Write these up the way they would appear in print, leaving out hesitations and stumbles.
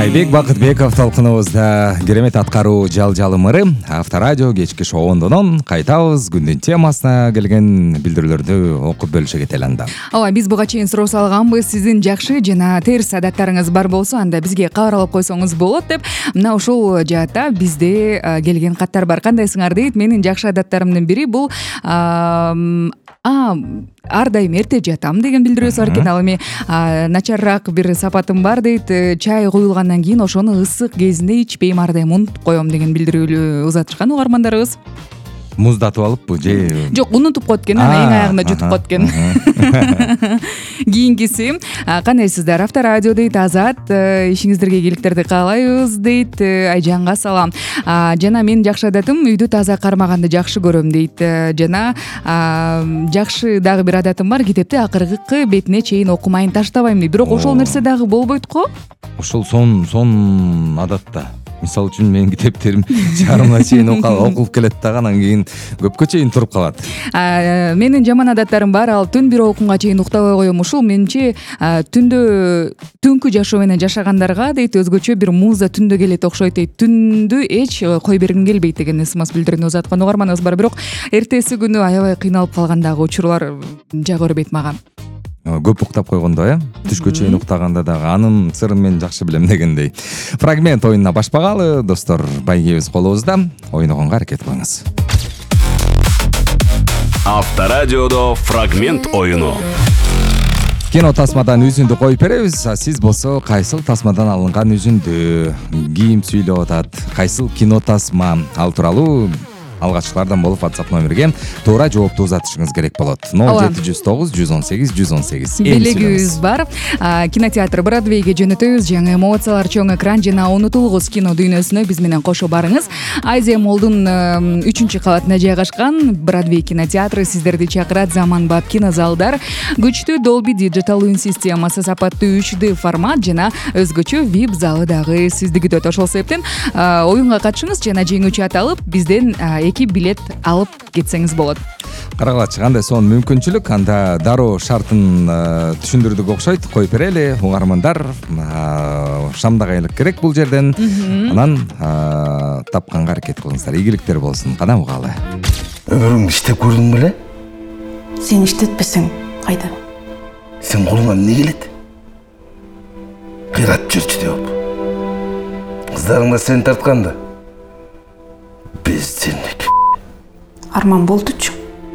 Айбек Бакытбеков талкыныбызда керемет аткаруу жалжалымыры Авторадио кечки шоундонон кайтабыз. Күндүн темасына келген билдирүүлөрдү окуп бөлүшө кетели анда. Ооба, биз буга чейин суроо салганбыз. Сиздин жакшы жана терс адаттарыңыз бар болсо, анда бизге кабарлап койсоңуз болот деп. Мына ушул жаатта бизде келген каттар бар. Кандайсыңар дейт. Менин жакшы адаттарымдын бири бул ар дайым эрте жатам деген билдирүүсү бар экен. Ал эми начарраак бир сапатым бар дейт. Чай куюлгандан кийин ошону ысык кезинде ичпейм, ар дайым унутуп коем деген билдирүүнү узатышкан угармандарыбыз. Муздатып алыппы же? Жок, унутуп коет экен, эң аягында жутуп коет экен. Кийинкиси, кандайсыздар? Авторадио дейт, Азат, ишиңиздерге ийгиликтерди каалайбыз дейт. Айжанга салам. Жана менин жакшы адатым үйдү таза кармаганды жакшы көрөм дейт. Жана жакшы дагы бир адатым бар, китепти акыркы бетине чейин окумайын, таштабайм дейт. Бирок ошол нерсе дагы болбойт го? Ошол сон адатта. Мисалы үчүн менин китептерим жарымына чейин окулуп келет дагы, анан кийин көпкө чейин туруп калат. Менин жаман адаттарым бар, ал түн 1 окунга чейин уктабай коем. Ушул менимче түнкү жашоо менен жашагандарга дейт өзгөчө бир муза түндө келет окшойт дейт. Түндү эч кой бергим келбейт деген смс билдирүүнү узаткан угарманыбыз бар. Бирок эртеси күнү аябай кыйналып калгандагы учурлар жак көрбөйт мага. Көп уктап койгондо, түшкө чейин уктаганда дагы анын сырын мен жакшы билем дегендей. Фрагмент оюнуна башпагалы, достор, байгебиз колубузда. Ойногонго аракет кылыңыз. Авторадиодо фрагмент оюну. Кино тасмадан үзүндү коюп беребиз. Сиз болсо кайсыл тасмадан алынган үзүндү, ким сүйлөп атат, кайсыл кино тасма, ал тууралуу алгачкылардан болуп WhatsApp номерге туура жоопту узатышыңыз керек болот. 0709 118 118. Белегибиз бар. Кинотеатр Бродвейге жөнөтөбүз. Жаңы эмоциялар, чоң экран жана унутулгус кино дүйнөсүнө биз менен кошо барыңыз. Азия Молдун 3-кабатына жайгашкан Бродвей кинотеатры сиздерди чакырат. Заманбап кинозалдар, күчтүү Dolby Digital үн системасы, сапаттуу 3D формат жана өзгөчө VIP залы дагы сизди күтөт. Ошол себептен оюнга катышыңыз жана жеңүүчү аталып, бизден 2 билет алып кетсеңиз болот. Карагылачы, кандай сонун мүмкүнчүлүк, анда дароо шартын түшүндүрдүк окшойт. Коюп берели, угармандар, шамдагайлык керек бул жерден. Анан тапканга аракет кылыңыздар. Ийгиликтер болсун. Кана угалы. Өмүрүңдү иштеп көрдүң беле? Сен иштетпесең кайда? Сен колуңан эмне келет? Кыйрат жүрчү деп. Кыздарың да сени тартканда. Безденек. Арман болдучу.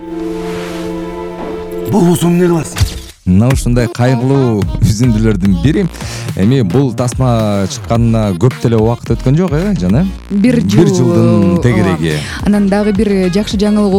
Болбосо эмне кыласың? Мына ушундай кайгылуу үзүндүлөрдүн бири. Эми бул тасма чыкканына көп деле убакыт өткөн жок, жана? Бир жылдын тегереги. Анан дагы бир жакшы жаңылык